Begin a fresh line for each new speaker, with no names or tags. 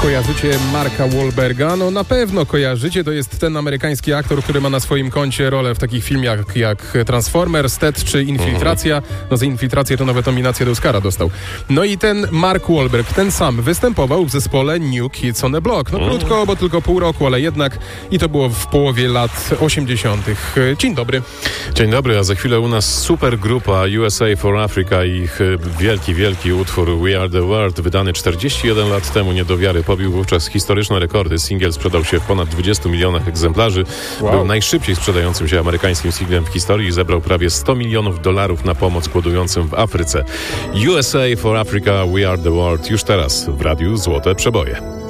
Kojarzycie Marka Wahlberga? No na pewno kojarzycie. To jest ten amerykański aktor, który ma na swoim koncie rolę w takich filmach jak Transformers, Ted czy Infiltracja. No za Infiltrację to nawet nominację do Oscara dostał. No i ten Mark Wahlberg, ten sam, występował w zespole New Kids on the Block. No krótko, bo tylko pół roku, ale jednak. I to było w połowie lat 80. Dzień dobry.
Dzień dobry, a za chwilę u nas super grupa USA for Africa i ich wielki utwór We Are the World, wydany 41 lat temu, nie do wiary, pobił wówczas historyczne rekordy. Singiel sprzedał się w ponad 20 milionach egzemplarzy.
Wow.
Był najszybciej sprzedającym się amerykańskim singlem w historii i zebrał prawie $100 milionów na pomoc głodującym w Afryce. USA for Africa, We Are the World, już teraz w Radiu Złote Przeboje.